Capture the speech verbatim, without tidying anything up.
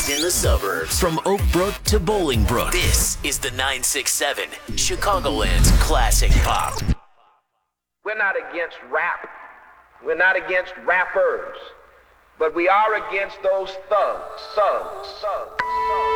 live in the suburbs. From Oak Brook to Bolingbrook, this is the nine six seven, Chicagoland's classic pop. We're not against rap. We're not against rappers. But we are against those thugs, thugs, thugs, thugs.